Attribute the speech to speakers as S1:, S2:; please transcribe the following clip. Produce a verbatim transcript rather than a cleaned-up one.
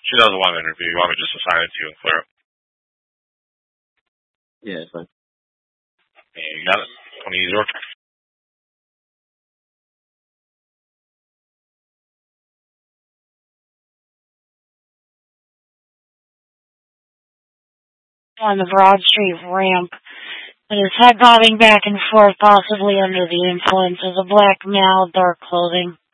S1: She doesn't want an interview. You want me just to sign it to you and clear it?
S2: Yeah, it's fine.
S1: Yeah, you got it? Want to use your?
S3: On the Broad Street ramp, with his head bobbing back and forth, possibly under the influence of the black male, dark clothing.